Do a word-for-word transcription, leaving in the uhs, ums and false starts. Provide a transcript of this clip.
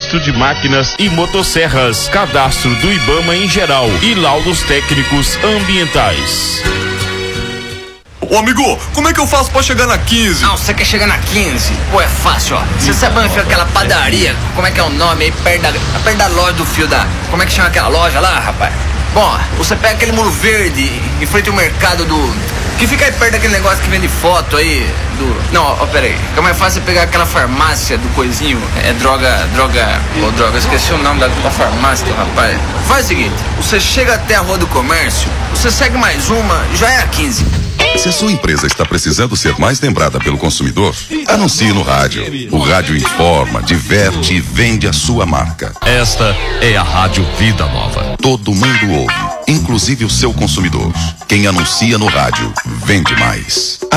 registro de máquinas e motosserras, cadastro do IBAMA em geral e laudos técnicos ambientais. Ô amigo, como é que eu faço pra chegar na quinze? Não, você quer chegar na quinze? Pô, é fácil, ó. Você sabe onde fica aquela padaria? Como é que é o nome aí? Perto da, perto da loja do fio da... Como é que chama aquela loja lá, rapaz? Bom, você pega aquele muro verde em frente ao mercado do... Que fica aí perto daquele negócio que vende foto aí do... Não, ó, pera aí. Fica mais fácil pegar aquela farmácia do coisinho. É droga, droga... Ô, droga, eu esqueci o nome da, da farmácia, rapaz. Faz o seguinte, você chega até a Rua do Comércio, você segue mais uma, já é a quinze. Se a sua empresa está precisando ser mais lembrada pelo consumidor, anuncie no rádio. O rádio informa, diverte e vende a sua marca. Esta é a Rádio Vida Nova. Todo mundo ouve, inclusive o seu consumidor. Quem anuncia no rádio, vende mais.